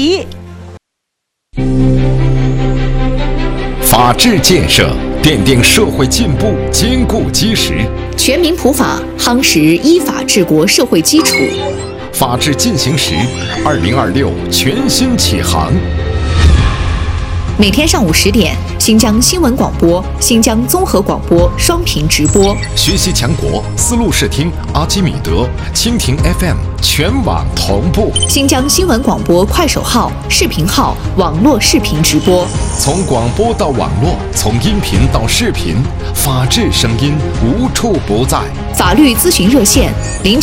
起。 法治建设奠定社会进步坚固基石， 全民普法夯实依法治国社会基础。 法治进行时，2026全新启航。 每天上午10点，新疆新闻广播、新疆综合广播双频直播。 学习强国丝路视听、阿基米德、蜻蜓 FM 全网同步。 新疆新闻广播快手号、视频号网络视频直播。 从广播到网络，从音频到视频，法治声音无处不在。 法律咨询热线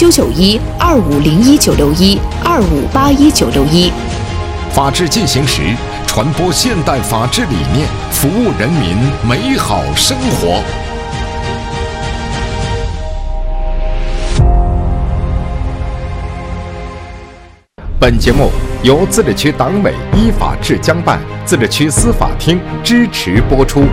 ：0991-2501-961-2581-961。 法治进行时，传播现代法治理念，服务人民美好生活。本节目由自治区党委依法治疆办、自治区司法厅支持播出。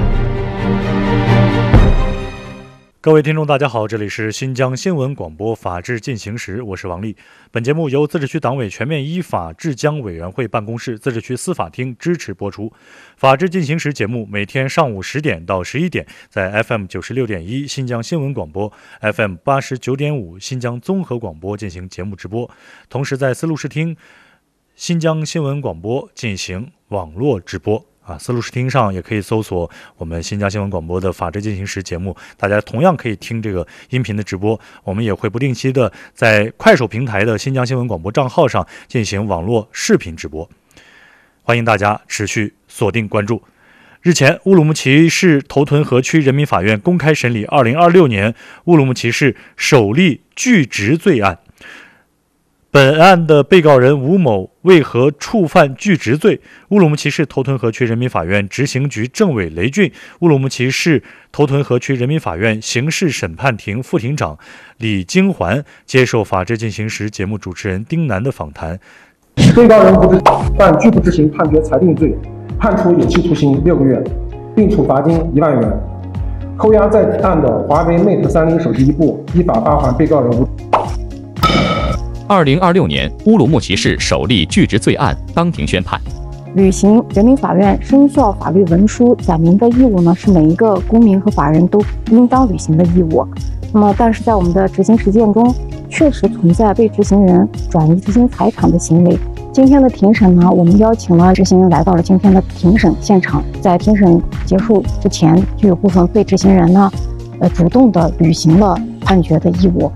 各位听众大家好，这里是新疆新闻广播法治进行时，我是王丽。本节目由自治区党委全面依法治疆委员会办公室、自治区司法厅支持播出。法治进行时节目每天上午10点到11点在 FM 96.1新疆新闻广播、 FM 89.5新疆综合广播进行节目直播，同时在丝路视听新疆新闻广播进行网络直播。丝路视听上也可以搜索我们新疆新闻广播的法治进行时节目，大家同样可以听这个音频的直播。我们也会不定期的在快手平台的新疆新闻广播账号上进行网络视频直播，欢迎大家持续锁定关注。日前，乌鲁木齐市头屯河区人民法院公开审理2026年乌鲁木齐市首例拒执罪案。本案的被告人吴某为何触犯拒执罪？乌鲁木齐市头屯河区人民法院执行局政委雷俊、乌鲁木齐市头屯河区人民法院刑事审判庭副庭长李金环接受《法治进行时》节目主持人丁楠的访谈。 被告人犯拒不执行判决裁定罪，判处有期徒刑6个月，并处罚金1万元，扣押在案的华为 Mate 30手机一部，依法发还被告人吴。 2026年乌鲁木齐市首例拒执罪案当庭宣判。 履行人民法院生效法律文书载明的义务呢，是每一个公民和法人都应当履行的义务。那么，但是在我们的执行实践中，确实存在被执行人转移执行财产的行为。今天的庭审呢，我们邀请了执行人来到了今天的庭审现场。在庭审结束之前，就有部分被执行人呢，主动的履行了判决的义务。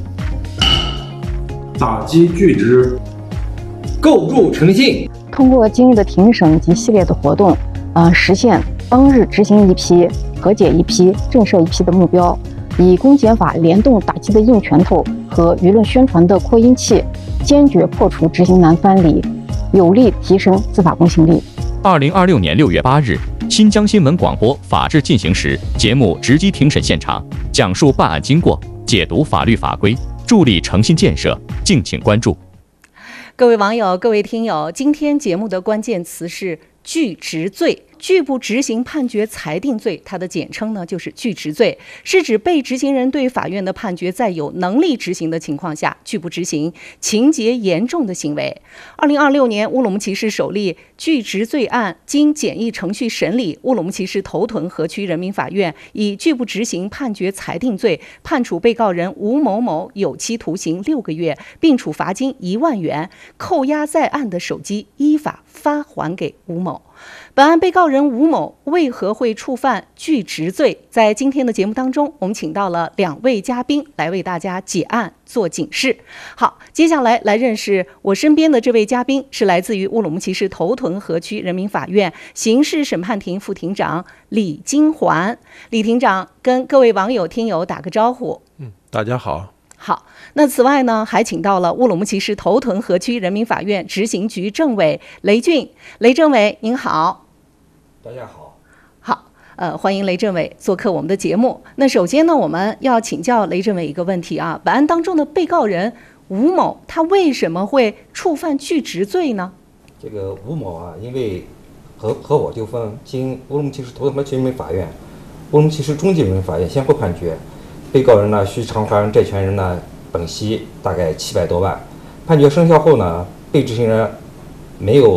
打击拒执，构筑诚信。 通过今日的庭审及系列的活动，实现当日执行一批、和解一批、震慑一批的目标，以公检法联动打击的硬拳头和舆论宣传的扩音器，坚决破除执行难翻理，有力提升司法公信力。 2026年6月8日，新疆新闻广播法治进行时节目直击庭审现场，讲述办案经过，解读法律法规，助力诚信建设，敬请关注。 各位网友、各位听友，今天节目的关键词是拒执罪。拒不执行判决裁定罪，它的简称呢就是拒执罪，是指被执行人对法院的判决在有能力执行的情况下拒不执行，情节严重的行为。2026年乌鲁木齐市首例拒执罪案经简易程序审理，乌鲁木齐市头屯河区人民法院以拒不执行判决裁定罪判处被告人吴某某有期徒刑6个月，并处罚金1万元，扣押在案的手机依法发还给吴某。本案被告人吴某为何会触犯拒执罪？在今天的节目当中，我们请到了2位嘉宾来为大家解案做警示。好，接下来认识我身边的这位嘉宾，是来自于乌鲁木齐市头屯河区人民法院刑事审判庭副庭长李金环。李庭长跟各位网友听友打个招呼。 大家好。 好，那此外呢，还请到了乌鲁木齐市头屯河区人民法院执行局政委雷俊。雷政委您好。 大家好。 好，欢迎雷政委做客我们的节目。那首先呢，我们要请教雷政委一个问题啊，本案当中的被告人吴某，他为什么会触犯拒执罪呢？ 这个吴某啊，因为合伙纠纷，经乌鲁木齐市头屯河区人民法院、乌鲁木齐市中级人民法院先后判决，被告人呢需偿还债权人呢本息大概700多万。判决生效后呢，被执行人没有